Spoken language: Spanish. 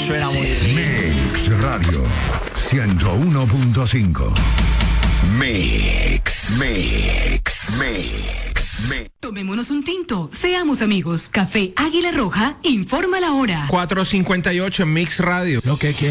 suena muy rico. Mix Radio 101.5. Mix. Tomémonos un tinto, seamos amigos. Café Águila Roja informa la hora. 4:58 en Mix Radio. Lo que quiero.